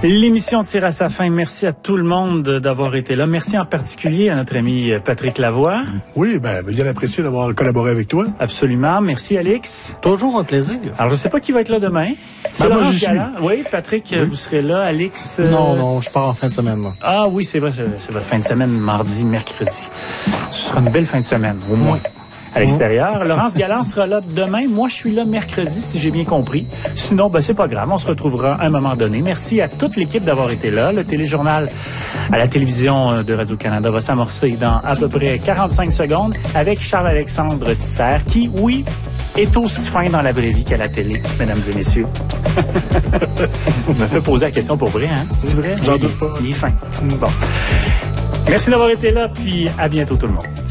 L'émission tire à sa fin. Merci à tout le monde d'avoir été là. Merci en particulier à notre ami Patrick Lavoie. Oui, bien apprécié d'avoir collaboré avec toi. Absolument. Merci, Alix. Toujours un plaisir. Alors, je ne sais pas qui va être là demain. C'est moi, Laurence j'y suis. Galland. Oui, Patrick, vous serez là. Alix... Non, je pars en fin de semaine, moi. Ah oui, c'est vrai, c'est votre fin de semaine, mardi, mercredi. Ce sera une belle fin de semaine, au moins. À l'extérieur. Laurence Galland sera là demain. Moi, je suis là mercredi, si j'ai bien compris. Sinon, c'est pas grave. On se retrouvera à un moment donné. Merci à toute l'équipe d'avoir été là. Le téléjournal à la télévision de Radio-Canada va s'amorcer dans à peu près 45 secondes avec Charles-Alexandre Tisser, qui, oui, est aussi fin dans la vraie vie qu'à la télé, mesdames et messieurs. On me fait poser la question pour vrai, hein? C'est vrai? J'en doute pas. Il est fin. Bon. Merci d'avoir été là, puis à bientôt tout le monde.